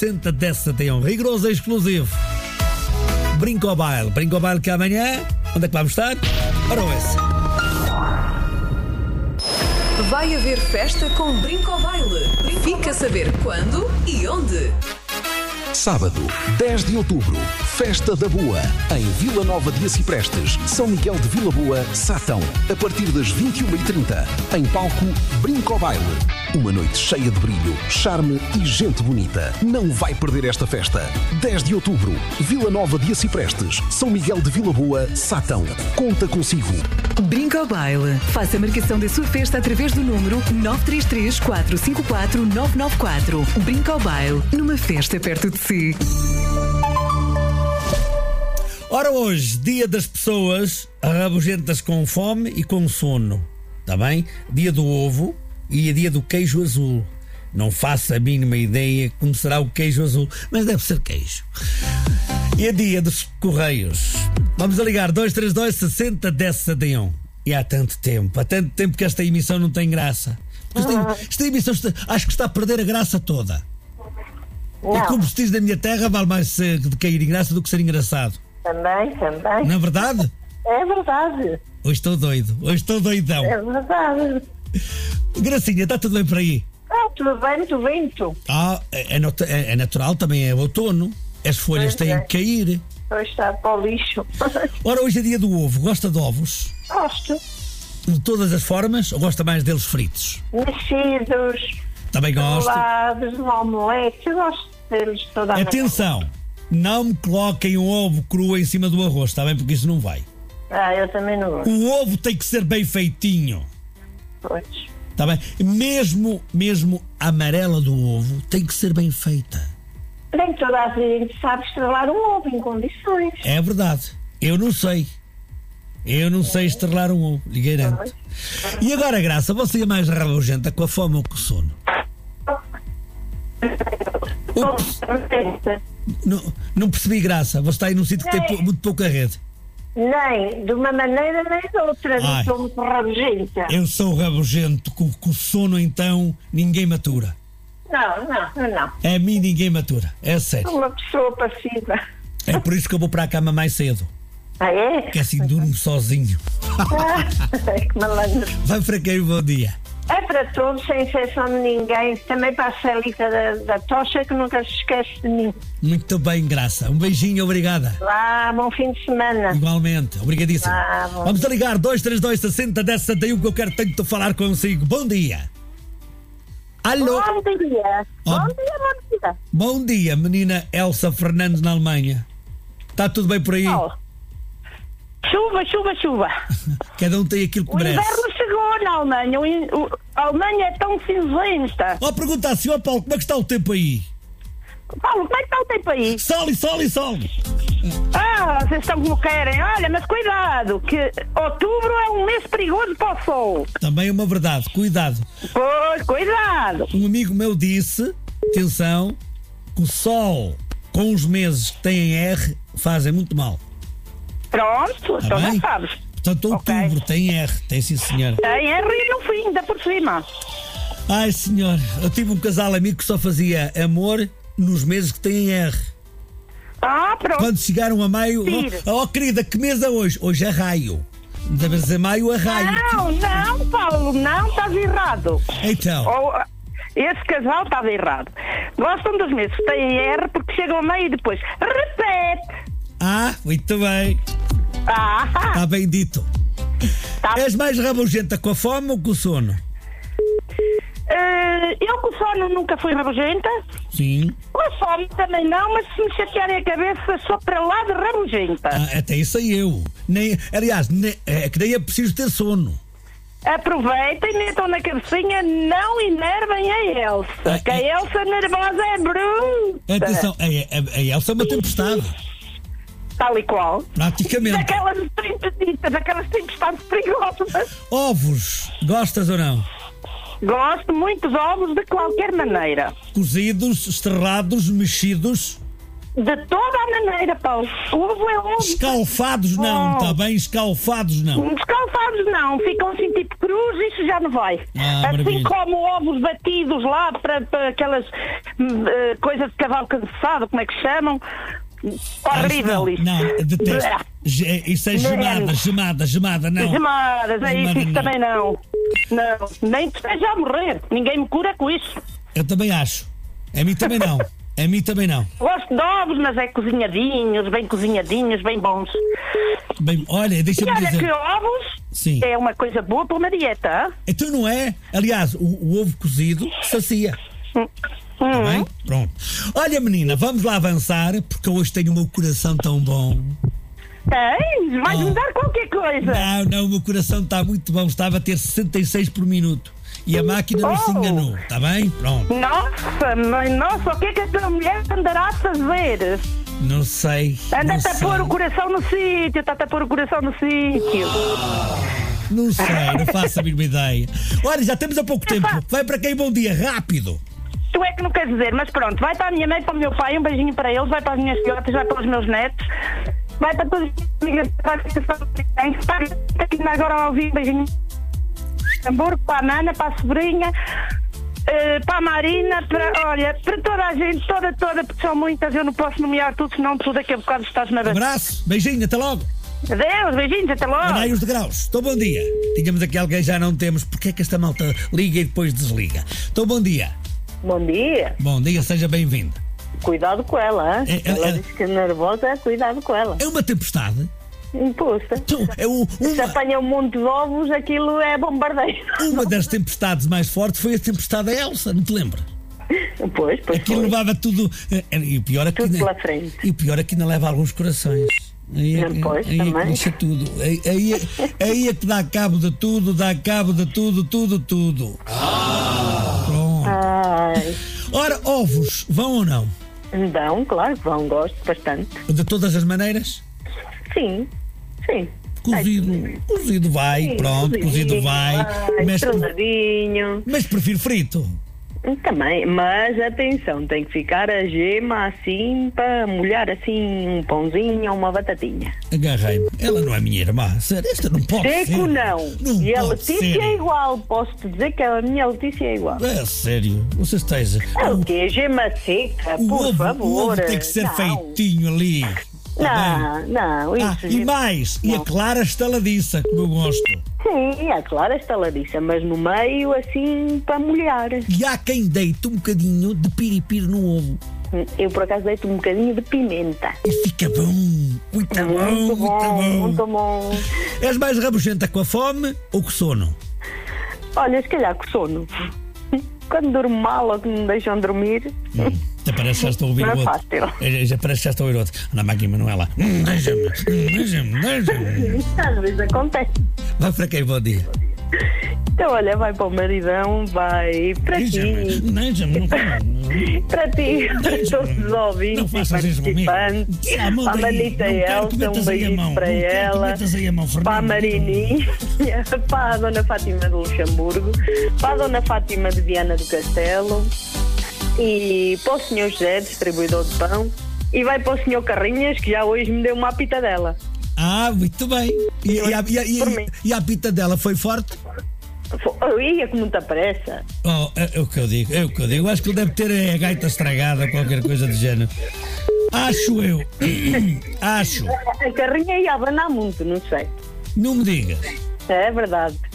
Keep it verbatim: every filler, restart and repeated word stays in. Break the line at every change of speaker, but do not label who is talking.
sessenta dez sessenta e um. Rigoroso e exclusivo. Brinco ao baile. Brinco ao baile que amanhã. Onde é que vamos estar? Ora, esse.
Vai haver festa com Brinco ao Baile. Fica a saber quando e onde.
Sábado, dez de outubro, Festa da Boa, em Vila Nova de Aciprestes, São Miguel de Vila Boa, Sátão, a partir das vinte e uma e trinta. Em palco, Brinco ao Baile. Uma noite cheia de brilho, charme e gente bonita. Não vai perder esta festa. dez de outubro, Vila Nova de Aciprestes, São Miguel de Vila Boa, Sátão. Conta consigo.
Brinco ao Baile. Faça a marcação da sua festa através do número nove três três, quatro cinco quatro, nove nove quatro. Brinco ao Baile, numa festa perto de si.
Ora, hoje, dia das pessoas rabugentas com fome e com sono. Está bem? Dia do ovo e é dia do queijo azul. Não faço a mínima ideia como será o queijo azul, mas deve ser queijo. E é dia dos correios. Vamos a ligar dois três dois, sessenta, dez, sessenta e um. E há tanto tempo, há tanto tempo que esta emissão não tem graça. Esta, esta emissão está, acho que está a perder a graça toda.
Não.
E como se diz na minha terra, vale mais ser de cair em graça do que ser engraçado.
Também, também.
Não é verdade?
É verdade.
Hoje estou doido, hoje estou doidão.
É verdade.
Gracinha, está tudo bem por aí?
Ah, tudo bem, muito vento.
Ah, é, é, é natural, também é outono. As folhas
Pois
têm
é.
que cair.
Hoje está para o lixo.
Ora, hoje é dia do ovo. Gosta de ovos?
Gosto.
De todas as formas ou gosta mais deles fritos?
Mexidos,
Também gosto.
salados, um omelete. Eu gosto deles de toda a maneira.
Atenção, não me coloquem um ovo cru em cima do arroz, está bem? Porque isso não vai.
Ah, eu também não gosto.
O ovo tem que ser bem feitinho,
Pois.
está bem? Mesmo, mesmo a amarela do ovo tem que ser bem feita.
Nem toda a gente sabe estrelar um ovo em condições.
É verdade. Eu não sei. Eu não sei estrelar um ovo, lhe garanto. E agora, Graça, você é mais rabugenta com a fome ou com o sono? Ups, não, não percebi, Graça. Você está aí num sítio que tem pou- muito pouca rede.
Nem de uma maneira nem de outra.
Ai.
Não sou muito rabugenta.
Eu sou rabugento. Com, com o sono, então, ninguém matura.
Não, não, não.
A mim, ninguém matura. É
Sou
sério.
uma pessoa passiva.
É por isso que eu vou para a cama mais cedo.
Ah, é?
Que assim durmo sozinho.
Ah, que malandro.
Vai, Fraqueiro, bom dia.
É para todos, sem exceção de ninguém. Também para a Celita da, da Tocha, que nunca se esquece de mim.
Muito bem, Graça. Um beijinho, obrigada.
Lá, bom fim de semana.
Igualmente, obrigadíssimo.
Ah, bom.
Vamos a ligar dois três dois, sessenta, dez, sessenta e um que eu quero tanto falar consigo. Bom dia. Alô?
Bom dia.
Oh.
Bom dia, bom dia.
Bom dia, menina Elsa Fernandes na Alemanha. Está tudo bem por aí?
Oh. Chuva, chuva, chuva.
Cada um tem aquilo que
O
merece.
inverno chegou na Alemanha. O in- o- a Alemanha é tão cinzenta.
Ó, pergunta assim, ó Paulo, como é que está o tempo aí?
Paulo, como é que está o tempo aí?
Sol e sol e sol.
Ah, vocês estão como querem. Olha, mas cuidado, que outubro é um mês perigoso para o sol.
Também é uma verdade, cuidado.
Pois, cuidado.
Um amigo meu disse, atenção, que o sol com os meses que têm R fazem muito mal.
Pronto,
Está
então já
bem?
sabes.
Portanto,
Ok.
outubro tem R, tem sim, senhora.
Tem é rir no fim, ainda por cima.
Ai, senhor, eu tive um casal amigo que só fazia amor nos meses que têm R.
Ah, pronto.
Quando chegaram a maio,
Tire.
oh, oh querida, que mês é hoje? Hoje é raio. Deve dizer maio a raio.
Não, não, Paulo, não, estás errado.
Então,
Ou, esse casal estava errado. Gostam dos meses que têm R porque chegam a meio e depois repete.
ah, muito bem,
Ah,
está bem dito.
tá.
És mais rabugenta com a fome ou com o sono?
Eh, eu com sono nunca fui rabugenta.
Sim.
Com a fome também não, mas se me chatearem a cabeça sou para lá de rabugenta.
Ah, até isso aí eu. Nem, aliás, nem, é que nem é preciso ter sono.
Aproveitem, metam na cabecinha, não enervem a Elsa,
Ah,
que a
é-
Elsa nervosa é bruta.
Atenção, a, a, a Elsa é uma tempestade.
Tal e qual.
Praticamente.
Daquelas tempestades, daquelas tempestades perigosas.
Ovos, gostas ou não?
Gosto muito de ovos de qualquer maneira.
Cozidos, esterrados, mexidos.
De toda a maneira, Paulo. O ovo é ovo.
Escalfados não,
Oh.
está bem? Escalfados não.
Descalçados não, ficam assim tipo cruz, isso já não vai.
Ah,
assim
maravilha.
como ovos batidos lá para, para aquelas hum, eh, coisas de cavalo cansado, como é que chamam?
Ah,
Horrível
isso
isso.
não, não, detesto. Ge- Isso é gemada, gemada, gemada, não.
Gemadas, é isso,
Gemada,
isso
não.
também não. Não, nem que esteja a morrer. Ninguém me cura com isso.
Eu também acho. A mim também não. A mim também não.
Gosto de ovos, mas é cozinhadinhos, bem cozinhadinhos, bem bons.
Bem, olha,
E
deixa-me
olha que
dizer.
ovos
Sim.
é uma coisa boa para uma dieta. hã?
Então não é? Aliás, o, o ovo cozido sacia. Está bem? Pronto. Olha, menina, vamos lá avançar, porque hoje tenho o meu coração tão bom.
Tens? Vais-me
Oh.
dar qualquer coisa.
Não, não, o meu coração está muito bom. Estava a ter sessenta e seis por minuto. E a máquina não se
Oh.
enganou. Está bem? Pronto.
Nossa, mãe, nossa, o que é que a tua mulher andará a fazer?
Não sei. não
Anda-te a
sei.
pôr o coração no sítio, está-te a pôr o coração no sítio.
Não sei, não faço a mínima ideia. Olha, já temos há pouco tempo.
faço.
Vai para quem? Bom dia, rápido.
Tu é que não queres dizer, mas pronto, vai para a minha mãe, para o meu pai, um beijinho para eles, vai para as minhas filhotas, vai para os meus netos, vai para todas as amigas, vai para aqui agora ao ouvir, beijinho. Hamburgo, para a Nana, para a sobrinha, eh, para a Marina, para, olha, para toda a gente, toda, toda, porque são muitas, eu não posso nomear tudo, senão tu daqui a bocado estás na base.
Abraço, beijinho, até logo.
Adeus, beijinhos, até logo.
Anai os degraus. Estou bom dia. Tínhamos aqui alguém, já não temos. Porquê é que esta malta liga e depois desliga? Estou bom dia.
Bom dia.
Bom dia, seja bem-vindo.
Cuidado com ela, hein?
É, é,
ela
é.
diz que é nervosa, cuidado com ela.
É uma tempestade?
Imposta.
Então, é o-
Se
uma,
apanha um monte de ovos, aquilo é bombardeio.
uma das tempestades mais fortes foi a tempestade Elsa, não te lembras?
Pois, pois
Aquilo
foi.
levava tudo. eh, E o pior é que
Tudo
ainda-
pela frente.
E o pior é que ainda leva alguns corações. Aí é, que-
Pois,
aí é que
também.
lixa tudo. Aí, aí, é- aí é que dá cabo de tudo, dá cabo de tudo, tudo, tudo. Pronto.
Ai,
Ora, ovos, vão ou não?
então, claro que vão, gosto bastante.
De todas as maneiras?
Sim, sim.
Cozido, cozido vai,
Sim,
pronto, cozido vai. Mas,
Estrelladinho.
mas prefiro frito.
Também, mas atenção, tem que ficar a gema assim para molhar assim um pãozinho ou uma batatinha.
Agarrei-me. Ela não é minha irmã. Sério, esta não pode ser.
Seco não.
Não
E a
pode
Letícia
ser.
é igual, posso-te dizer que a minha Letícia é igual.
É sério, você esteja.
É o quê? Gema seca,
O
por
ovo,
favor.
o ovo tem que ser
Não.
feitinho ali. Tá bem?
Não, não,
Ah,
isso.
e mais, e a clara estaladiça, como eu gosto.
Sim, é claro, estaladiça, mas no meio assim para molhar.
E há quem deite um bocadinho de piripiri no ovo.
Eu por acaso deito um bocadinho de pimenta.
E fica bom, muito bom,
Muito bom, muito bom.
És mais rabugenta com a fome ou com sono?
Olha, se calhar com sono. Quando durmo mal ou que me deixam dormir,
Até parece que já estou a ouvir
Não é
o outro.
fácil.
É, já parece que já estou a ouvir outro. Ana Máquina Manuela. Hum, Deixa-me, hum, deixa-me, deixa-me.
às vezes acontece.
Vai para quem, bom dia?
Então, olha, vai para o maridão, vai para
Deixa-me,
ti,
deixa-me. Não,
para ti, para
Deixa-me.
todos os ouvintes
Não
e
faças isso comigo.
participantes,
Ah, manda
para a
aí.
Manita
Não quero que
Elsa,
metas
um
aí a
beijinho
mão.
para
Não quero que
ela,
metas aí a mão,
para a
Fernando.
Marininha, para a Dona Fátima de Luxemburgo, para a Dona Fátima de Viana do Castelo e para o senhor José, distribuidor de pão, e vai para o senhor Carrinhas, que já hoje me deu uma pitadela.
Ah, muito bem. E, e, a, e, a- e,
Por
a-
mim.
e a pita dela foi forte?
Eu ia com muita pressa.
Oh, é, é o que eu digo, é o que eu digo. Acho que ele deve ter a gaita estragada, qualquer coisa do género. Acho eu. Acho.
A carrinha ia abanar muito, não sei.
Não me digas.
É verdade.